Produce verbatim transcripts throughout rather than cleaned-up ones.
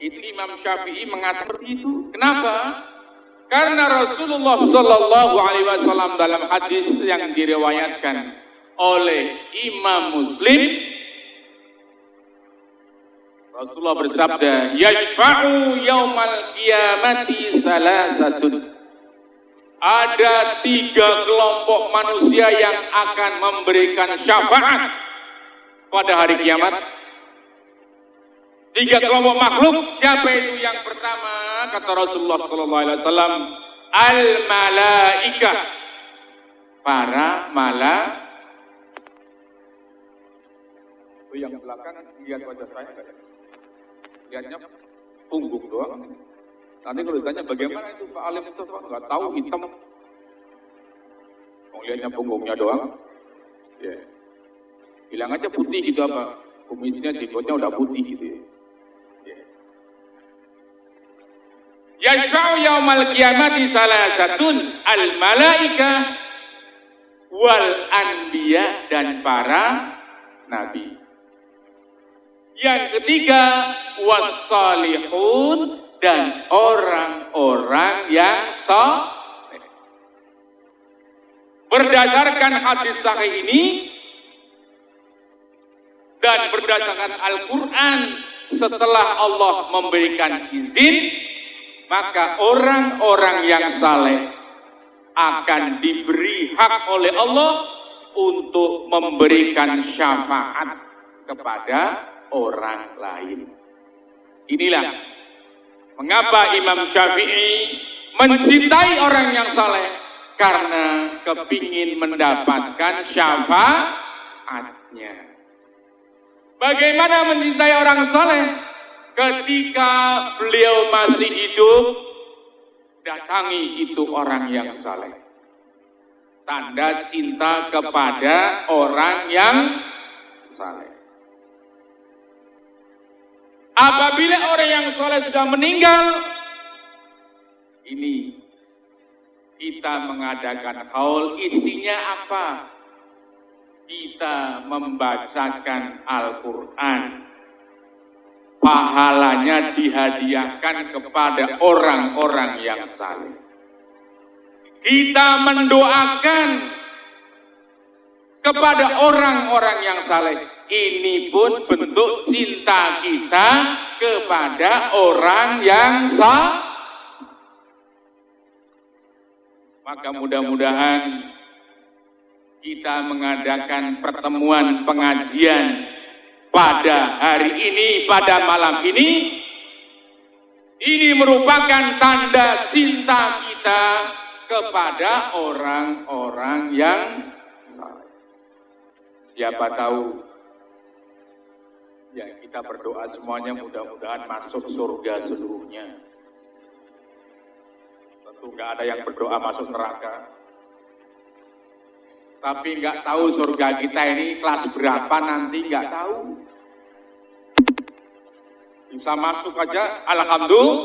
Itu Imam Syafi'i mengatakan seperti itu. Kenapa? Karena Rasulullah Shallallahu Alaihi Wasallam dalam hadis yang diriwayatkan oleh Imam Muslim, Rasulullah bersabda, "Yashfa'u yaumal qiyamati salasatun." Ada tiga kelompok manusia yang akan memberikan syafaat pada hari kiamat. Tiga kelompok makhluk. Siapa itu? Yang pertama, kata Rasulullah Sallallahu Alaihi Wasallam, al-malaikah, para mala. Oh, yang belakang lihat wajah saya enggak? Lihatnya punggung doang. Nanti kalau ditanya bagaimana itu Pak Alim Mustafa, nggak tahu, hitam. Mau lihatnya punggungnya doang. Ya. Yeah. Bilang aja putih gitu apa? Kumisnya, jenggotnya udah putih gitu ya. Yashfa'u yaumal qiyamati salasatun al-malaikah wal anbiya, dan para nabi. Yang ketiga wassalihun, dan orang-orang yang saleh. Berdasarkan hadis sahih ini dan berdasarkan Al-Quran, setelah Allah memberikan izin, maka orang-orang yang saleh akan diberi hak oleh Allah untuk memberikan syafaat kepada orang lain. Inilah mengapa Imam Syafi'i mencintai orang yang saleh, karena kepingin mendapatkan syafaatnya. Bagaimana mencintai orang saleh? Ketika beliau masih hidup, datangi itu orang yang saleh. Tanda cinta kepada orang yang saleh. Apabila orang yang saleh sudah meninggal, ini kita mengadakan haul. Isinya apa? Kita membacakan Al-Quran. Pahalanya dihadiahkan kepada orang-orang yang saleh. Kita mendoakan kepada orang-orang yang saleh. Ini pun bentuk cinta kita kepada orang yang saleh. Maka mudah-mudahan kita mengadakan pertemuan pengajian pada hari ini, pada malam ini, ini merupakan tanda cinta kita kepada orang-orang yang saleh. Siapa tahu, ya kita berdoa semuanya mudah-mudahan masuk surga seluruhnya. Tentu nggak ada yang berdoa masuk neraka. Tapi nggak tahu surga kita ini kelas berapa nanti, nggak tahu. Bisa masuk aja, alhamdulillah.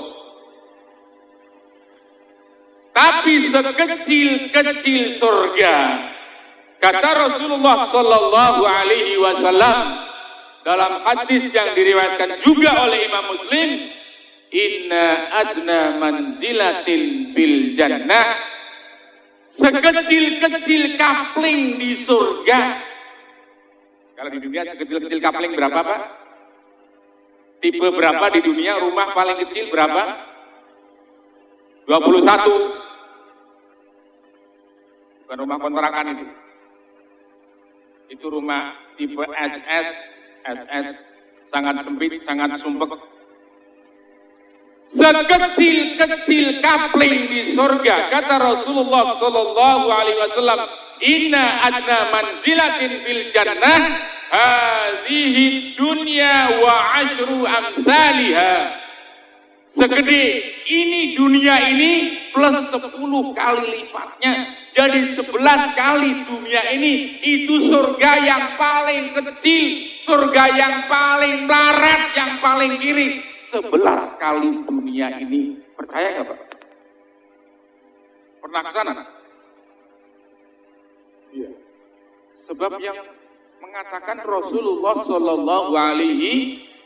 Tapi sekecil-kecil surga, kata Rasulullah Sallallahu Alaihi Wasallam dalam hadis yang diriwayatkan juga oleh Imam Muslim, inna adna manzilatin fil jannah, sekecil-kecil kapling di surga. Kalau di dunia sekecil-kecil kapling berapa, Pak? Tipe berapa di dunia? Rumah paling kecil berapa? dua puluh satu. Bukan rumah kontrakan itu. Itu rumah tipe S S, S S sangat sempit, sangat sumpek. Sekecil-kecil kapling di surga, kata Rasulullah Sallallahu Alaihi Wasallam, inna adna manzilatin fil jannah hadhihi dunya wa ashru amsalha. Segede ini dunia ini plus sepuluh kali lipatnya, jadi sebelas kali dunia ini. Itu surga yang paling kecil, surga yang paling barat, yang paling kiri. Sebelas kali dunia ini. Percaya nggak, Pak? Pernah ke sana? Iya. Sebab yang mengatakan Rasulullah Shallallahu Alaihi